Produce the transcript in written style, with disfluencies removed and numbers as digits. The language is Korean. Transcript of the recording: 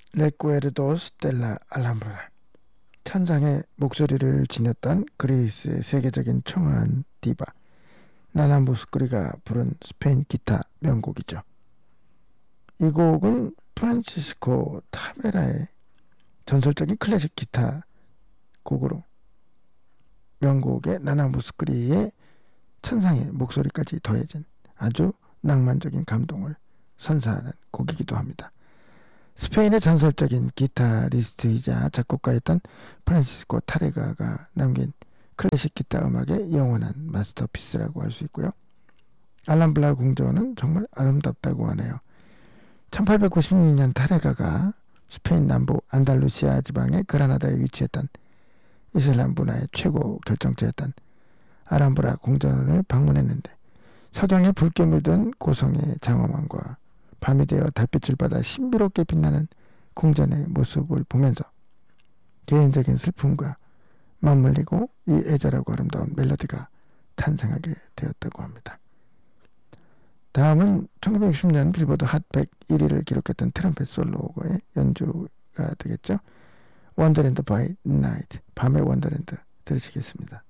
레쿠에르도 스텔라 알함브라. 천상의 목소리를 지녔던 그리스의 세계적인 청아한 디바 나나 무스크리가 부른 스페인 기타 명곡이죠. 이 곡은 프란치스코 타베라의 전설적인 클래식 기타 곡으로 명곡의 나나 무스크리의 천상의 목소리까지 더해진 아주 낭만적인 감동을 선사하는 곡이기도 합니다. 스페인의 전설적인 기타리스트이자 작곡가였던 프란시스코 타레가가 남긴 클래식 기타 음악의 영원한 마스터피스라고 할 수 있고요. 알람블라 궁전은 정말 아름답다고 하네요. 1896년 타레가가 스페인 남부 안달루시아 지방의 그라나다에 위치했던 이슬람 문화의 최고 결정체였던 알람브라 궁전을 방문했는데 석양에 붉게 물든 고성의 장엄함과 밤이 되어 달빛을 받아 신비롭게 빛나는 궁전의 모습을 보면서 개인적인 슬픔과 맞물리고 이 애절하고 아름다운 멜로디가 탄생하게 되었다고 합니다. 다음은 1960년 빌보드 핫 100 1위를 기록했던 트럼펫 솔로의 연주가 되겠죠. 원더랜드 바이 나이트, 밤의 원더랜드 들으시겠습니다.